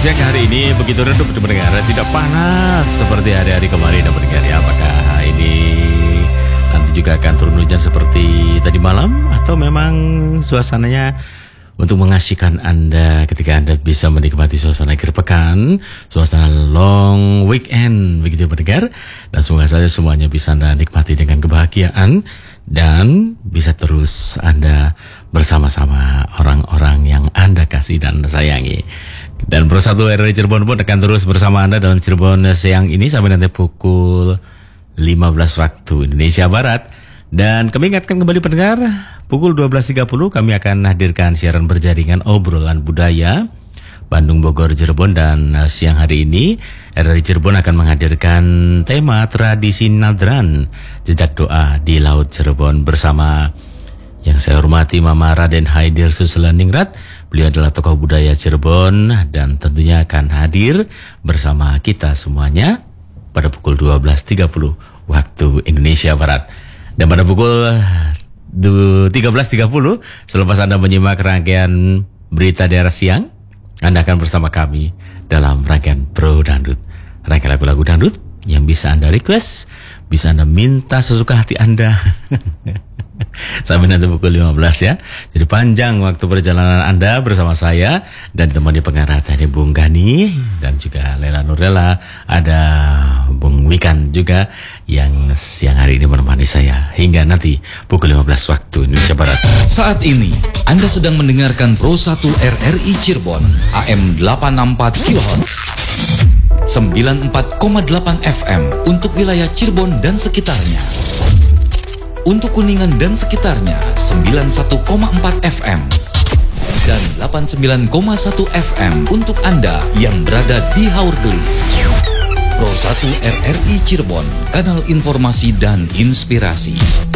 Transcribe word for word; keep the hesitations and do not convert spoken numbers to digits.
siang hari ini begitu redup mendengar, tidak panas seperti hari-hari kemarin mendengar ya. Apakah ini nanti juga akan turun hujan seperti tadi malam, atau memang suasananya untuk mengasihkan Anda ketika Anda bisa menikmati suasana akhir pekan, suasana long weekend begitu mendengar. Dan semoga saja semuanya bisa Anda nikmati dengan kebahagiaan dan bisa terus Anda bersama-sama orang-orang yang Anda kasih dan Anda sayangi. Dan Pro satu R R I Cirebon pun akan terus bersama Anda dalam Cirebon siang ini sampai nanti pukul lima belas waktu Indonesia Barat. Dan kami ingatkan kembali pendengar, pukul dua belas tiga puluh kami akan hadirkan siaran berjaringan obrolan budaya Bandung, Bogor, Cirebon. Dan siang hari ini R R I Cirebon akan menghadirkan tema tradisi Nadran, jejak doa di Laut Cirebon, bersama yang saya hormati Mama Raden Haidir Suslaningrat. Beliau adalah tokoh budaya Cirebon dan tentunya akan hadir bersama kita semuanya pada pukul dua belas tiga puluh waktu Indonesia Barat. Dan pada pukul tiga belas tiga puluh selepas Anda menyimak rangkaian berita daerah siang, Anda akan bersama kami dalam rangkaian Pro Dangdut, rangkaian lagu-lagu dangdut yang bisa Anda request, bisa Anda minta sesuka hati Anda. Sampai nanti pukul lima belas ya. Jadi panjang waktu perjalanan Anda bersama saya dan ditemani pengarah tadi Bung Gani dan juga Lela Nurlela. Ada Bung Wikan juga yang siang hari ini menemani saya hingga nanti pukul lima belas waktu Indonesia Barat. Saat ini Anda sedang mendengarkan Pro satu R R I Cirebon A M delapan enam empat kilohertz, sembilan puluh empat koma delapan F M untuk wilayah Cirebon dan sekitarnya. Untuk Kuningan dan sekitarnya sembilan puluh satu koma empat F M dan delapan puluh sembilan koma satu F M untuk Anda yang berada di Haurgelis. Pro satu R R I Cirebon, kanal informasi dan inspirasi.